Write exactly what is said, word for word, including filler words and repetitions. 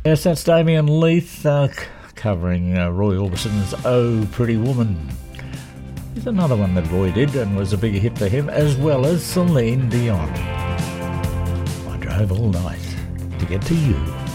Yes, that's Damien Leith uh, c- covering uh, Roy Orbison's Oh Pretty Woman. Here's another one that Roy did and was a big hit for him, as well as Celine Dion. I drove all night to get to you.